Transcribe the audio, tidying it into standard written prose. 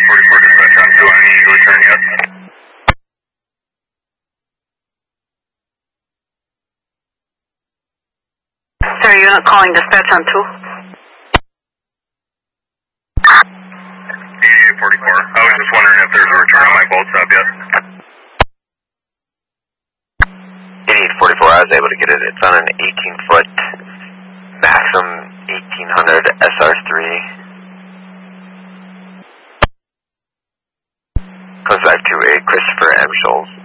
44 dispatch on 2, any return yet? Sorry, you're not calling dispatch on 2? 8844. I was just wondering if there's a return on my boat stop yet. 8844, I was able to get it. It's on an 18-foot Maxim 1800 SR3. Comes back to a Christopher M. Scholes.